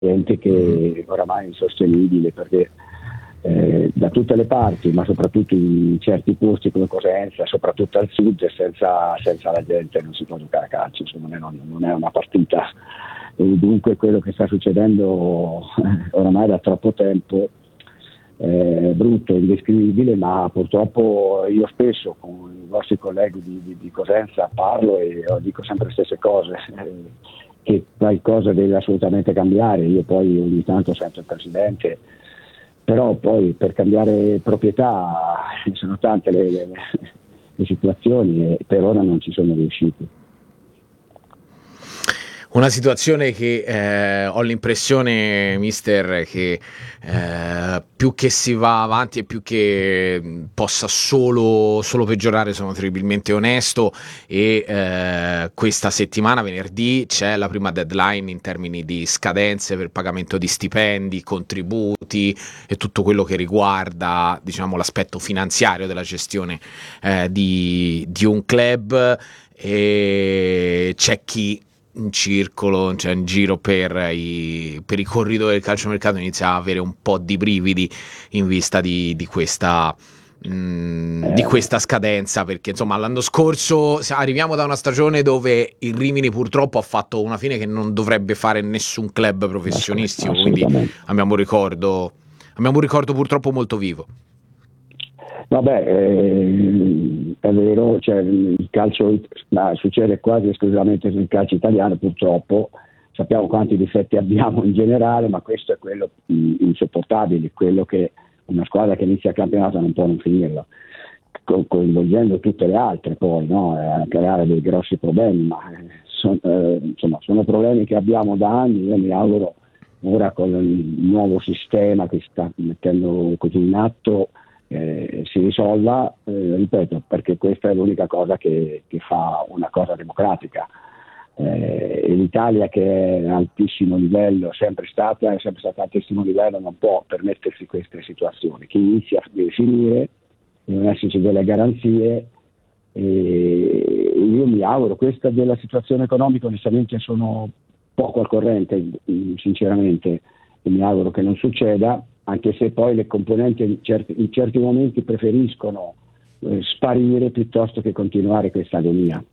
gente che oramai è insostenibile, perché da tutte le parti, ma soprattutto in certi posti come Cosenza, soprattutto al sud, senza la gente non si può giocare a calcio, insomma, non è una partita. E dunque quello che sta succedendo oramai da troppo tempo è brutto, indescrivibile, ma purtroppo io spesso con i vostri colleghi di Cosenza parlo e dico sempre le stesse cose, che qualcosa deve assolutamente cambiare. Io poi ogni tanto sento il presidente, però poi per cambiare proprietà sono tante le situazioni e per ora non ci sono riusciti. Una situazione che ho l'impressione, mister, che più che si va avanti e più che possa solo peggiorare. Sono terribilmente onesto e questa settimana, venerdì, c'è la prima deadline in termini di scadenze per pagamento di stipendi, contributi e tutto quello che riguarda, diciamo, l'aspetto finanziario della gestione di un club. E c'è chi in circolo, cioè in giro per i corridoi del calciomercato, inizia a avere un po' di brividi in vista di questa scadenza, perché insomma l'anno scorso arriviamo da una stagione dove il Rimini purtroppo ha fatto una fine che non dovrebbe fare nessun club professionistico, quindi abbiamo un ricordo purtroppo molto vivo. Vabbè, è vero, cioè, il calcio succede quasi esclusivamente sul calcio italiano, purtroppo. Sappiamo quanti difetti abbiamo in generale, ma questo è quello insopportabile, quello che una squadra che inizia il campionato non può non finirlo, coinvolgendo tutte le altre poi, no? A creare dei grossi problemi, ma sono problemi che abbiamo da anni. Io mi auguro ora con il nuovo sistema che sta mettendo così in atto si risolva, ripeto, perché questa è l'unica cosa che fa una cosa democratica. E l'Italia, che è a altissimo livello, è sempre stata a altissimo livello, non può permettersi queste situazioni. Chi inizia deve finire, devono esserci delle garanzie, e io mi auguro. Questa della situazione economica, onestamente sono poco al corrente, sinceramente, e mi auguro che non succeda, anche se poi le componenti in certi momenti preferiscono sparire piuttosto che continuare questa agonia.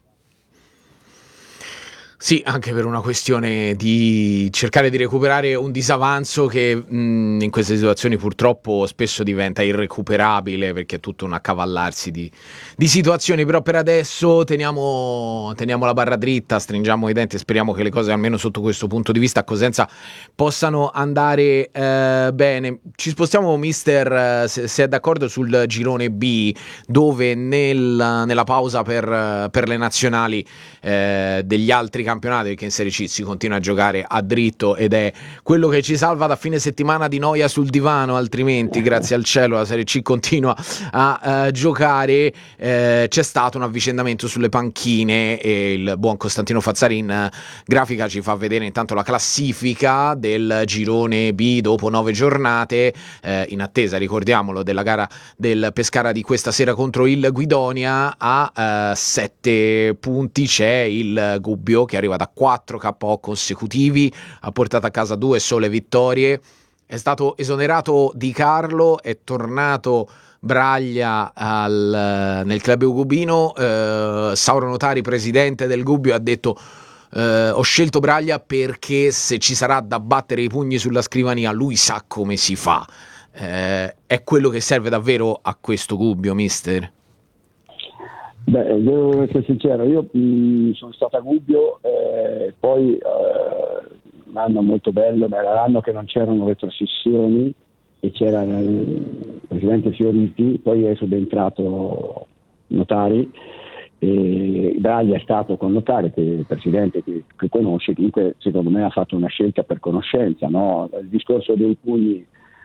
Sì, anche per una questione di cercare di recuperare un disavanzo che in queste situazioni purtroppo spesso diventa irrecuperabile, perché è tutto un accavallarsi di situazioni. Però per adesso teniamo la barra dritta, stringiamo i denti e speriamo che le cose, almeno sotto questo punto di vista, a Cosenza possano andare bene. Ci spostiamo, mister, se è d'accordo, sul girone B, dove nella pausa per le nazionali degli altri campionati, perché in Serie C si continua a giocare a dritto ed è quello che ci salva da fine settimana di noia sul divano, altrimenti grazie al cielo la Serie C continua a giocare. C'è stato un avvicendamento sulle panchine e il buon Costantino Fazzari in grafica ci fa vedere intanto la classifica del girone B dopo 9 giornate, in attesa, ricordiamolo, della gara del Pescara di questa sera contro il Guidonia. A 7 punti c'è il Gubbio, che arriva da 4 KO consecutivi, ha portato a casa 2 sole vittorie. È stato esonerato Di Carlo, è tornato Braglia nel club gubino. Sauro Notari, presidente del Gubbio, ha detto: ho scelto Braglia perché se ci sarà da battere i pugni sulla scrivania lui sa come si fa. È quello che serve davvero a questo Gubbio, mister? Beh, devo essere sincero, io sono stato a Gubbio, poi un anno molto bello, ma era l'anno che non c'erano retrocessioni e c'era il presidente Fioriti, poi è subentrato Notari, e Braglia è stato con Notari, che è il presidente che conosce. Comunque secondo me ha fatto una scelta per conoscenza, no? Il discorso dei pugni,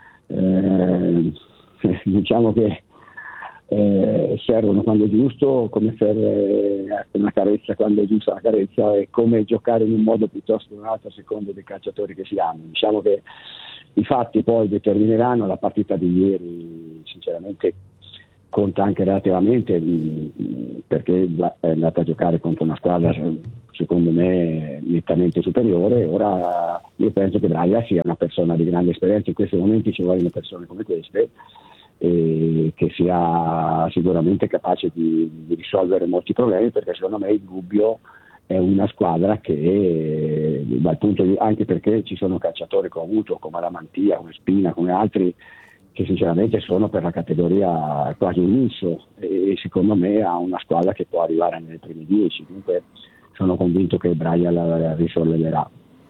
diciamo che servono quando è giusto, come serve una carezza quando è giusta la carezza, e come giocare in un modo piuttosto che in un altro a seconda dei calciatori che si hanno. Diciamo che i fatti poi determineranno. La partita di ieri sinceramente conta anche relativamente, perché è andata a giocare contro una squadra secondo me nettamente superiore. Ora Io penso che Braga sia una persona di grande esperienza, in questi momenti ci vogliono persone come queste, che sia sicuramente capace di risolvere molti problemi, perché secondo me il Gubbio è una squadra che dal punto di, anche perché ci sono calciatori che ho avuto come Aramantia, come Spina, come altri, che sinceramente sono per la categoria quasi un lusso, e secondo me ha una squadra che può arrivare nelle prime 10, dunque sono convinto che Braga la risolleverà.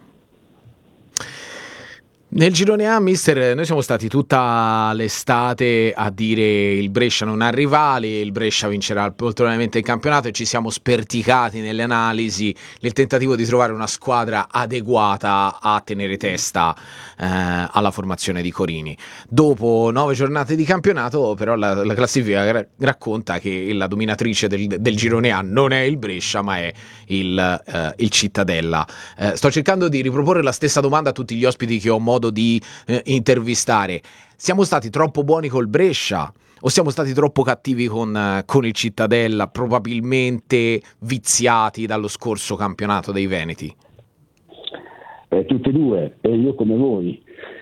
Nel girone A, mister, noi siamo stati tutta l'estate a dire il Brescia non ha rivali, il Brescia vincerà poltroneamente il campionato, e ci siamo sperticati nelle analisi nel tentativo di trovare una squadra adeguata a tenere testa alla formazione di Corini. Dopo 9 giornate di campionato, però, la classifica racconta che la dominatrice del girone A non è il Brescia, ma è il Cittadella. Sto cercando di riproporre la stessa domanda a tutti gli ospiti che ho modo di intervistare. Siamo stati troppo buoni col Brescia o siamo stati troppo cattivi con il Cittadella, probabilmente viziati dallo scorso campionato dei Veneti? Tutte e due, e io come voi.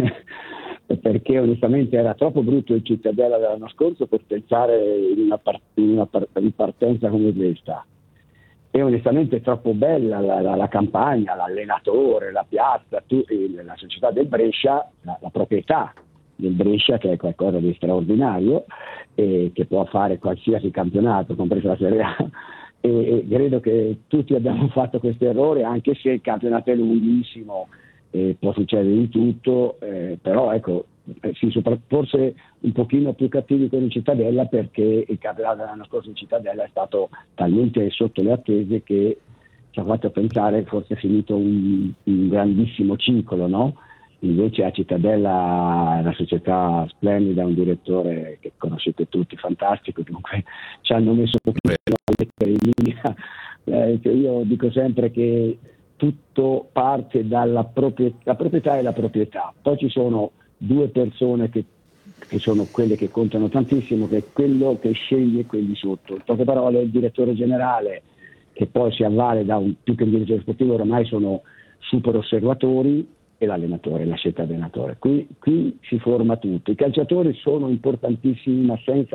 Perché onestamente era troppo brutto il Cittadella dell'anno scorso per pensare in una ripartenza come questa. E onestamente è troppo bella la campagna, l'allenatore, la piazza, la società del Brescia, la proprietà del Brescia, che è qualcosa di straordinario e che può fare qualsiasi campionato, compresa la Serie A. E credo che tutti abbiamo fatto questo errore, anche se il campionato è lunghissimo, può succedere di tutto, però ecco, forse un pochino più cattivi con il Cittadella, perché il campionato dell'anno scorso in Cittadella è stato talmente sotto le attese che ci ha fatto pensare forse è finito un grandissimo ciclo, no? Invece a Cittadella è una società splendida, un direttore che conoscete tutti, fantastico, dunque ci hanno messo un pochino a mettere in linea. Io dico sempre che tutto parte dalla la proprietà e la proprietà, poi ci sono due persone che sono quelle che contano tantissimo, che è quello che sceglie quelli sotto. In poche parole, il direttore generale, che poi si avvale da più che un direttore sportivo, ormai sono super osservatori, e l'allenatore, la scelta dell'allenatore. Qui si forma tutto. I calciatori sono importantissimi, ma senza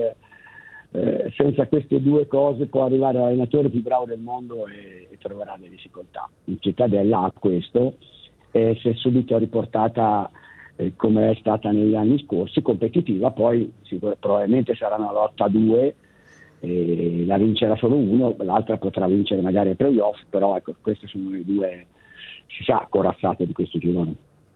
queste due cose può arrivare l'allenatore più bravo del mondo e troverà delle difficoltà. Il Cittadella ha questo, e si è subito riportata come è stata negli anni scorsi, competitiva. Poi probabilmente sarà una lotta a due, la vincerà solo uno, l'altra potrà vincere magari ai playoff, però ecco, queste sono le due, si sa, corazzate di questo girone.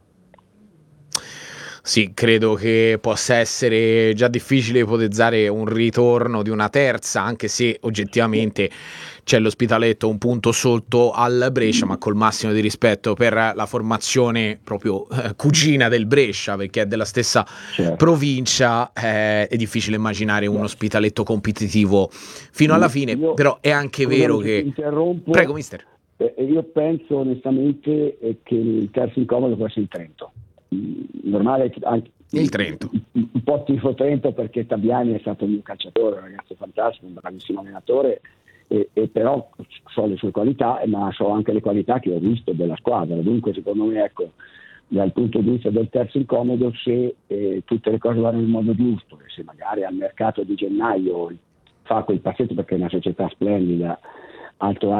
Sì, credo che possa essere già difficile ipotizzare un ritorno di una terza, anche se oggettivamente c'è l'Ospitaletto un punto sotto al Brescia, ma col massimo di rispetto per la formazione proprio cugina del Brescia, perché è della stessa provincia, è difficile immaginare un Ospitaletto competitivo fino alla fine, però è anche vero che... Prego, mister. Io penso onestamente che il terzo incomodo può essere il Trento. Normale anche il Trento, un po' tifo Trento, perché Tabiani è stato un mio calciatore, un ragazzo fantastico, un bravissimo allenatore, e però so le sue qualità, ma so anche le qualità che ho visto della squadra. Dunque secondo me, ecco, dal punto di vista del terzo incomodo, se tutte le cose vanno in modo giusto, e se magari al mercato di gennaio fa quel passetto, perché è una società splendida, Alto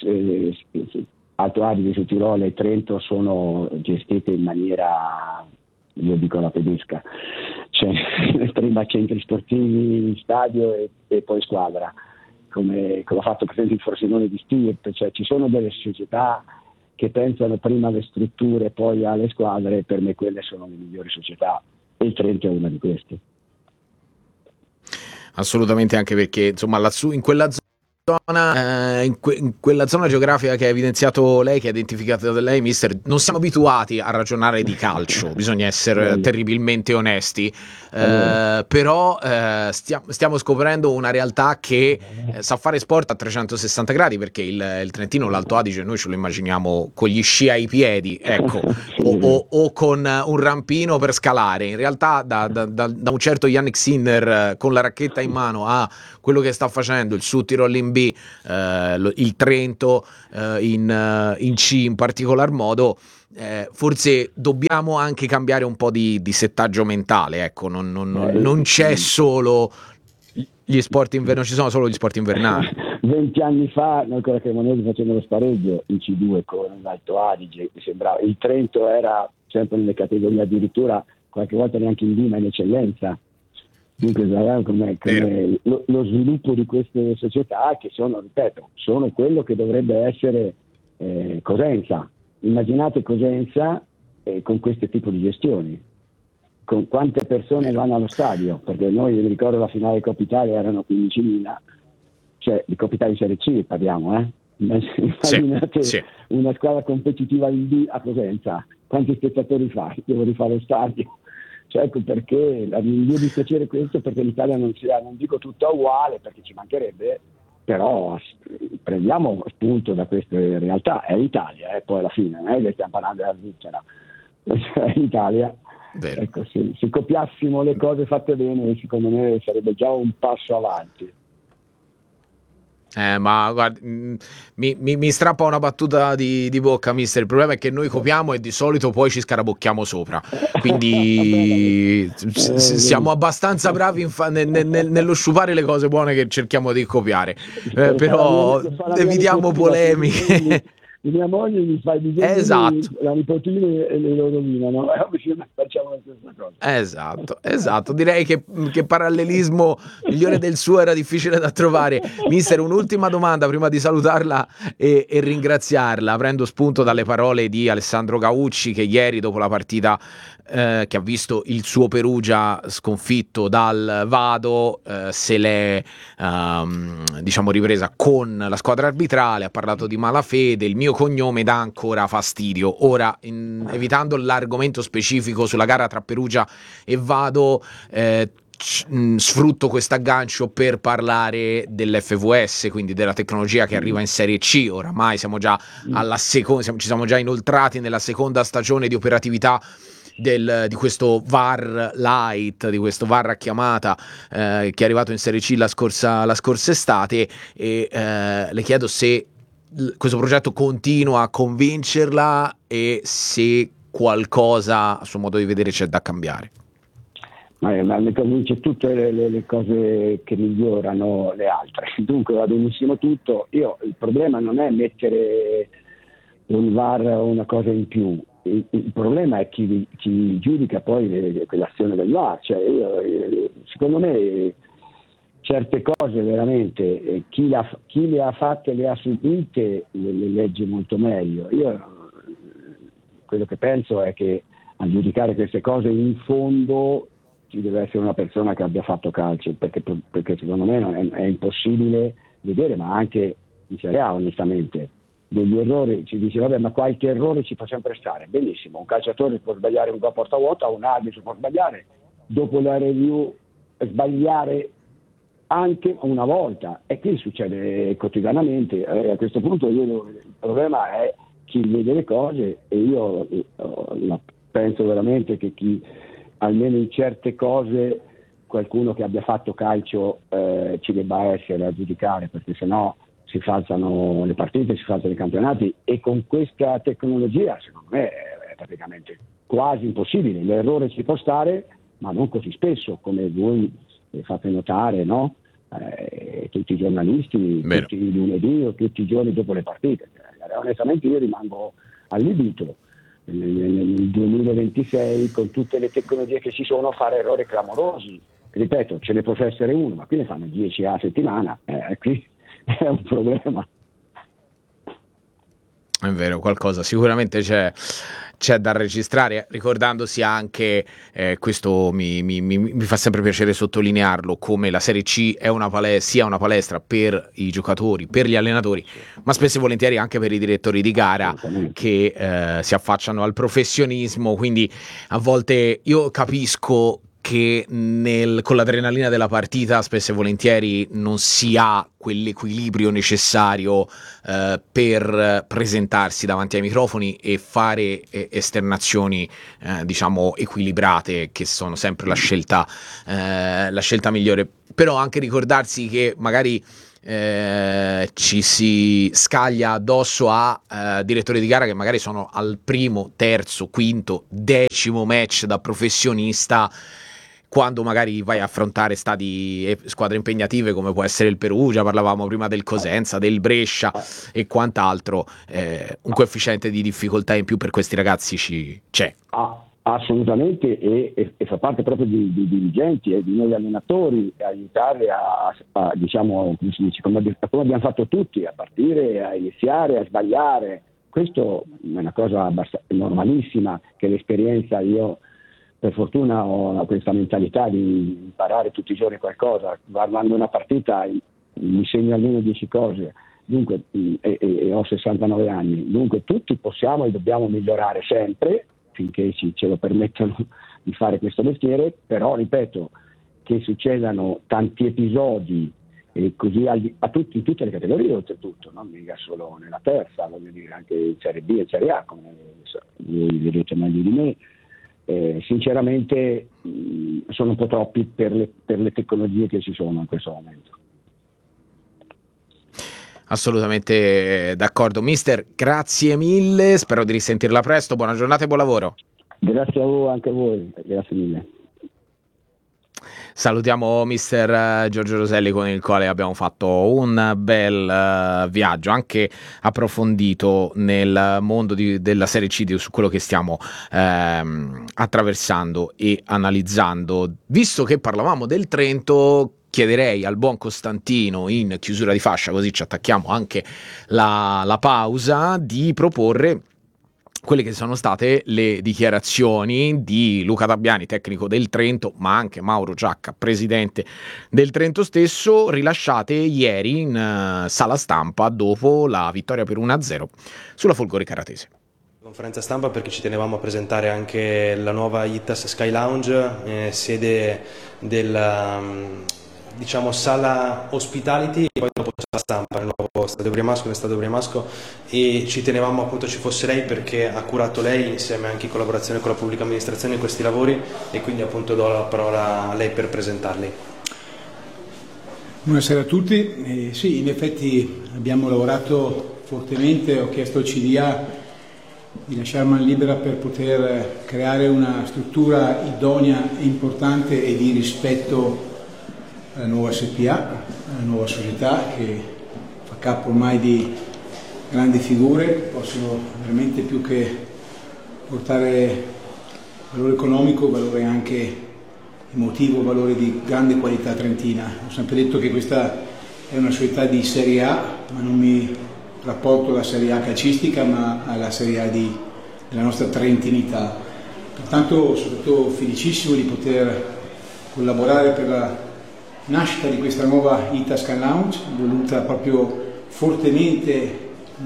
Adige, Sud Tirolo e Trento sono gestite in maniera, io dico la tedesca, cioè prima centri sportivi, stadio e poi squadra, come ha fatto per esempio il Frosinone di Stirpe. Cioè ci sono delle società che pensano prima alle strutture, poi alle squadre, e per me quelle sono le migliori società, e il Trento è una di queste. Assolutamente, anche perché insomma lassù in quella zona, in quella zona geografica che ha evidenziato lei, che ha identificato da lei, mister, non siamo abituati a ragionare di calcio, bisogna essere terribilmente onesti, però stiamo scoprendo una realtà che sa fare sport a 360 gradi, perché il Trentino, l'Alto Adige, noi ce lo immaginiamo con gli sci ai piedi, ecco, o con un rampino per scalare. In realtà da un certo Yannick Sinner con la racchetta in mano a quello che sta facendo il Sud Tirol in B, il Trento in C in particolar modo, forse dobbiamo anche cambiare un po' di settaggio mentale, ecco, non c'è solo gli sport invernali, non ci sono solo gli sport invernali. 20 anni fa noi con la Cremonese facendo lo spareggio in C2 con l'Alto Adige, mi sembrava, il Trento era sempre nelle categorie, addirittura qualche volta neanche in D, ma in eccellenza. Dunque come lo sviluppo di queste società che sono, ripeto, sono quello che dovrebbe essere Cosenza. Immaginate Cosenza con questo tipo di gestioni, con quante persone vanno allo stadio, perché noi, mi ricordo, la finale di Coppa Italia erano 15.000, cioè di Coppa Italia Serie C parliamo, immaginate sì. Una squadra competitiva in D a Cosenza, quanti spettatori fa? Devo rifare lo stadio. Cioè, ecco perché il mio dispiacere è questo, perché l'Italia non sia, non dico tutta uguale, perché ci mancherebbe, però prendiamo spunto da queste realtà. È l'Italia, poi alla fine, non è che stiamo parlando della Svizzera, è l'Italia. Vero. Ecco, se copiassimo le cose fatte bene, secondo me sarebbe già un passo avanti. Ma guarda, mi strappa una battuta di bocca, mister. Il problema è che noi copiamo e di solito poi ci scarabocchiamo sopra, quindi siamo abbastanza bravi nello sciupare le cose buone che cerchiamo di copiare, però evitiamo polemiche. Mia moglie mi fa i disegni, esatto. La nipotina e le lo rovinano, facciamo la stessa cosa. Esatto, direi che parallelismo migliore del suo era difficile da trovare. Mister, un'ultima domanda prima di salutarla e ringraziarla. Prendo spunto dalle parole di Alessandro Gaucci, che ieri dopo la partita che ha visto il suo Perugia sconfitto dal Vado se l'è diciamo ripresa con la squadra arbitrale, ha parlato di malafede. Il mio cognome dà ancora fastidio. Ora, evitando l'argomento specifico sulla gara tra Perugia e Vado, sfrutto questo aggancio per parlare dell'FVS, quindi della tecnologia che arriva in Serie C. Oramai siamo già ci siamo già inoltrati nella seconda stagione di operatività di questo VAR light, di questo VAR a chiamata che è arrivato in Serie C la scorsa estate, e le chiedo se questo progetto continua a convincerla e se qualcosa a suo modo di vedere c'è da cambiare. Ma mi convince tutte le cose che migliorano le altre, dunque va benissimo tutto. Il problema non è mettere un VAR o una cosa in più, il problema è chi giudica poi quell'azione del VAR. Cioè secondo me certe cose veramente chi le ha fatte, le ha subite, le legge molto meglio. Io quello che penso è che a giudicare queste cose in fondo ci deve essere una persona che abbia fatto calcio, perché secondo me è impossibile vedere, ma anche in Serie A onestamente degli errori, ci dice vabbè, ma qualche errore ci fa sempre stare, benissimo, un calciatore può sbagliare un gol a porta vuota, un arbitro può sbagliare, dopo la review sbagliare anche una volta, e qui succede quotidianamente. A questo punto il problema è chi vede le cose, e io penso veramente che chi almeno in certe cose, qualcuno che abbia fatto calcio ci debba essere a giudicare, perché sennò si falsano le partite, si falsano i campionati, e con questa tecnologia secondo me è praticamente quasi impossibile. L'errore ci può stare, ma non così spesso come voi fate notare, no? Tutti i giornalisti, Vero. Tutti i lunedì o tutti i giorni dopo le partite. Onestamente io rimango allibito nel 2026, con tutte le tecnologie che ci sono, fare errori clamorosi. Ripeto, ce ne possa essere uno, ma qui ne fanno 10 a settimana, qui è un problema. È vero, qualcosa sicuramente c'è da registrare, ricordandosi anche, questo mi fa sempre piacere sottolinearlo, come la Serie C è sia una palestra per i giocatori, per gli allenatori, ma spesso e volentieri anche per i direttori di gara che si affacciano al professionismo. Quindi a volte io capisco che con l'adrenalina della partita spesso e volentieri non si ha quell'equilibrio necessario per presentarsi davanti ai microfoni e fare esternazioni diciamo equilibrate, che sono sempre la scelta migliore. Però anche ricordarsi che magari ci si scaglia addosso a direttori di gara che magari sono al primo, terzo, quinto, decimo match da professionista, quando magari vai a affrontare stati e squadre impegnative come può essere il Perugia, parlavamo prima del Cosenza, del Brescia e quant'altro, un coefficiente di difficoltà in più per questi ragazzi c'è. Assolutamente, e fa parte proprio di dirigenti e di noi allenatori aiutarli a diciamo, come si dice, come abbiamo fatto tutti, a partire, a iniziare, a sbagliare. Questo è una cosa normalissima, che l'esperienza, io per fortuna ho questa mentalità di imparare tutti i giorni qualcosa, guardando una partita mi segno almeno 10 cose, dunque, e ho 69 anni, dunque tutti possiamo e dobbiamo migliorare sempre, finché ce lo permettono di fare questo mestiere, però ripeto, che succedano tanti episodi e così in tutte le categorie oltretutto, non mica solo nella terza, voglio dire anche in Serie B e Serie A, come voi vedete meglio di me, sinceramente sono un po' troppi per le tecnologie che ci sono in questo momento. Assolutamente d'accordo. Mister, grazie mille, spero di risentirla presto, buona giornata e buon lavoro. Grazie a voi, anche a voi, grazie mille. Salutiamo mister Giorgio Roselli, con il quale abbiamo fatto un bel viaggio anche approfondito nel mondo della Serie C, su quello che stiamo attraversando e analizzando. Visto che parlavamo del Trento, chiederei al buon Costantino, in chiusura di fascia, così ci attacchiamo anche la pausa, di proporre quelle che sono state le dichiarazioni di Luca Dabbiani, tecnico del Trento, ma anche Mauro Giacca, presidente del Trento stesso, rilasciate ieri in sala stampa dopo la vittoria per 1-0 sulla Folgore Caratese. Conferenza stampa perché ci tenevamo a presentare anche la nuova ITAS Sky Lounge, sede della sala hospitality e poi dopo sala stampa nel nuovo Stadio Briamasco, e ci tenevamo appunto ci fosse lei perché ha curato lei insieme anche in collaborazione con la pubblica amministrazione questi lavori, e quindi appunto do la parola a lei per presentarli. Buonasera a tutti. Sì, in effetti abbiamo lavorato fortemente, ho chiesto al CDA di lasciare man libera per poter creare una struttura idonea e importante e di rispetto alla nuova SPA, alla nuova società che fa capo ormai di grandi figure, possono veramente più che portare valore economico, valore anche emotivo, valore di grande qualità trentina. Ho sempre detto che questa è una società di Serie A, ma non mi rapporto alla Serie A calcistica, ma alla Serie A della nostra trentinità. Pertanto sono stato felicissimo di poter collaborare per la nascita di questa nuova ITAS Sky Lounge, voluta proprio fortemente,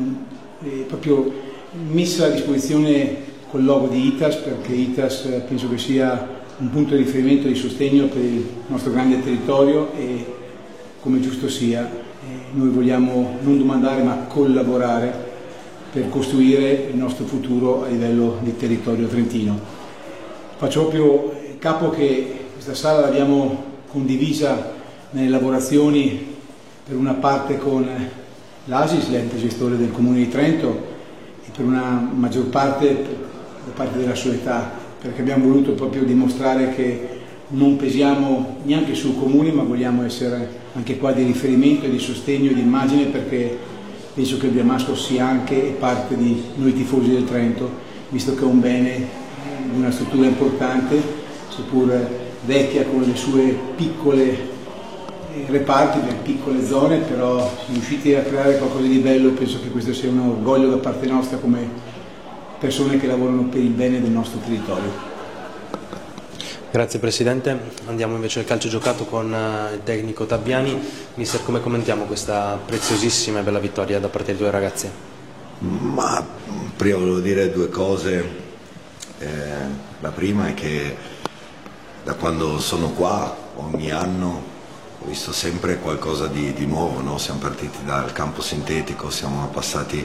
proprio messa a disposizione col logo di ITAS, perché ITAS penso che sia un punto di riferimento e di sostegno per il nostro grande territorio, e come giusto sia noi vogliamo non domandare ma collaborare per costruire il nostro futuro a livello di territorio trentino. Faccio proprio capo che questa sala l'abbiamo condivisa nelle lavorazioni per una parte con l'ASIS, l'ente gestore del Comune di Trento, e per una maggior parte da parte della società, perché abbiamo voluto proprio dimostrare che non pesiamo neanche sul Comune, ma vogliamo essere anche qua di riferimento e di sostegno e di immagine, perché penso che il Briamasco sia anche parte di noi tifosi del Trento, visto che è un bene di una struttura importante, seppur vecchia con le sue piccole reparti, le piccole zone, però siamo riusciti a creare qualcosa di bello, e penso che questo sia un orgoglio da parte nostra come persone che lavorano per il bene del nostro territorio. Grazie Presidente, andiamo invece al calcio giocato con il tecnico Dabbiani. Mister, come commentiamo questa preziosissima e bella vittoria da parte dei due ragazzi? Ma prima volevo dire due cose. La prima è che da quando sono qua ogni anno ho visto sempre qualcosa di nuovo, no? Siamo partiti dal campo sintetico, siamo passati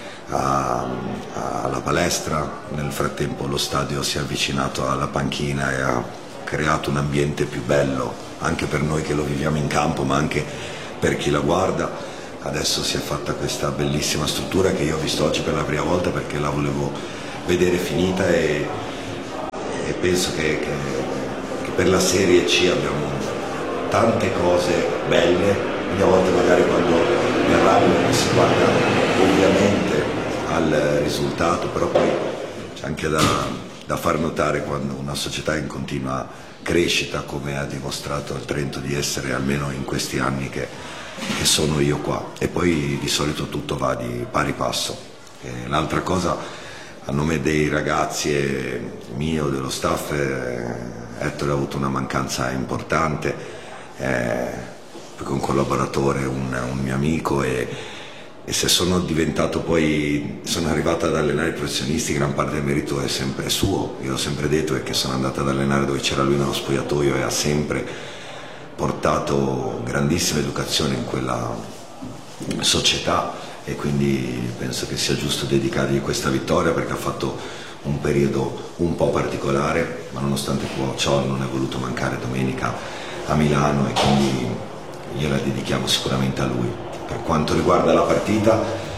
alla palestra, nel frattempo lo stadio si è avvicinato alla panchina e ha creato un ambiente più bello anche per noi che lo viviamo in campo, ma anche per chi la guarda. Adesso si è fatta questa bellissima struttura che io ho visto oggi per la prima volta perché la volevo vedere finita, e penso che per la Serie C abbiamo tante cose belle, quindi a volte magari quando mi arrabbio si guarda ovviamente al risultato, però poi c'è anche da far notare quando una società è in continua crescita, come ha dimostrato il Trento di essere almeno in questi anni che sono io qua, e poi di solito tutto va di pari passo. E l'altra cosa, a nome dei ragazzi e mio, dello staff, Ettore ha avuto una mancanza importante, perché un collaboratore, un mio amico, e se sono arrivato ad allenare i professionisti, gran parte del merito è sempre suo. Io l'ho sempre detto, è che sono andato ad allenare dove c'era lui nello spogliatoio e ha sempre portato grandissima educazione in quella società, e quindi penso che sia giusto dedicargli questa vittoria, perché ha fatto un periodo un po' particolare, ma nonostante ciò non è voluto mancare domenica a Milano, e quindi gliela dedichiamo sicuramente a lui. Per quanto riguarda la partita,